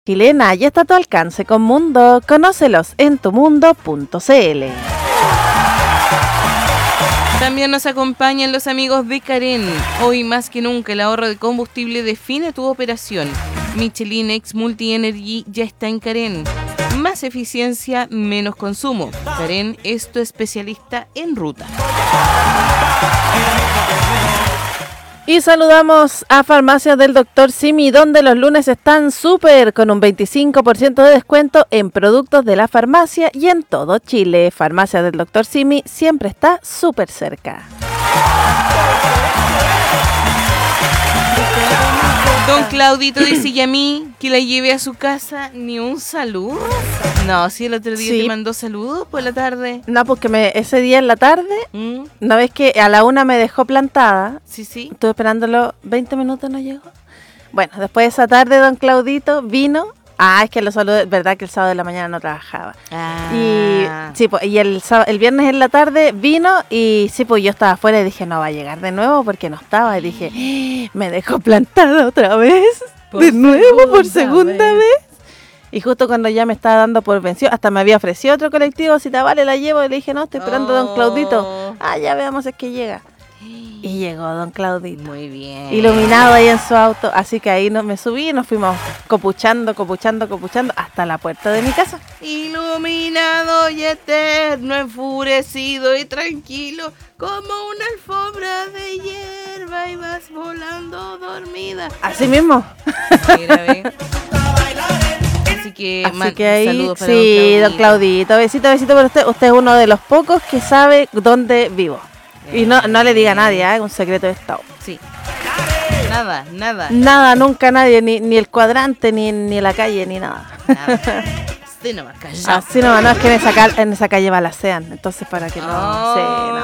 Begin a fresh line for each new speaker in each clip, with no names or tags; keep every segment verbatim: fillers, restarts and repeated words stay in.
Chilena ya está a tu alcance con Mundo. Conócelos en tumundo punto cl.
También nos acompañan los amigos de Carén. Hoy más que nunca el ahorro de combustible define tu operación. Michelin X Multi Energy ya está en Carén. Más eficiencia, menos consumo. Carén es tu especialista en ruta.
Y saludamos a Farmacias del doctor Simi, donde los lunes están súper, con un veinticinco por ciento de descuento en productos de la farmacia y en todo Chile. Farmacias del doctor Simi siempre está súper cerca.
Don Claudito dice, y a mí, que la lleve a su casa, ni un saludo. No, si el otro día
Sí.
te mandó saludos por la tarde.
No, porque me, ese día en la tarde,
¿Mm?
una vez que a la una me dejó plantada,
Sí, sí.
estuve esperándolo veinte minutos, no llegó. Bueno, después de esa tarde, don Claudito vino. Ah, es que lo saludé, verdad que el sábado de la mañana no trabajaba.
Ah.
Y sí, pues, y el, sábado- el viernes en la tarde vino y sí, pues yo estaba afuera y dije, no va a llegar de nuevo porque no estaba. Y dije, "¡Ah! Me dejó plantada otra vez,
Por
de nuevo, por
segunda
segunda
vez".
vez. Y justo cuando ya me estaba dando por vencido, hasta me había ofrecido otro colectivo, si te vale la llevo. Y le dije, no, estoy esperando a don Claudito. Ah, ya veamos si es que llega. Y llegó don Claudito.
Muy bien.
Iluminado ahí en su auto, así que ahí no, me subí y nos fuimos copuchando, copuchando, copuchando hasta la puerta de mi casa.
Iluminado y eterno, enfurecido y tranquilo, como una alfombra de hierba y vas volando dormida.
Así mismo.
Mira, ve. Así que,
Así
man-
que ahí,
saludos para
sí,
don
don Claudito, besito, besito para usted. Usted es uno de los pocos que sabe dónde vivo. Y no, no le diga a nadie, ¿eh? Es un secreto de estado.
Sí. Nada, nada.
Nada, nunca nadie, ni, ni el cuadrante, ni, ni la calle, ni nada.
nada. Sí, nomás, callado.
Así no, no, es que en esa, cal- en esa calle balacean, entonces para que no, sí,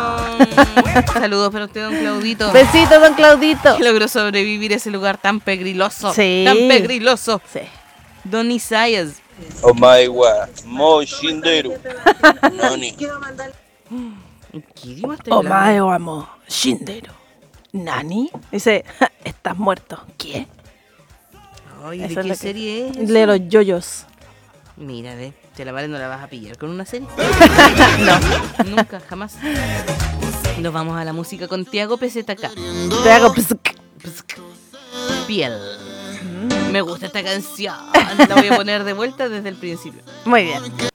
no.
Saludos para usted, don Claudito.
Besito, don Claudito.
Que logró sobrevivir a ese lugar tan pegriloso.
Sí.
Tan pegriloso.
Sí.
Don Isaías.
Omaiwa, Mo Shinderu, Noni.
¿Qué idioma está hablando?
Omae o amo, Shindero. ¿Nani? Dice, estás muerto. ¿Qué?
Ay, ¿de
Eso es
qué
lo que-
serie es?
De los yoyos.
Mira, ve, te la vale, no la vas a pillar con una serie.
No.
Nunca, jamás. Nos vamos a la música con Tiago P Z K.
Te hago psk.
Piel. Me gusta esta canción. La voy a poner de vuelta desde el principio.
Muy bien.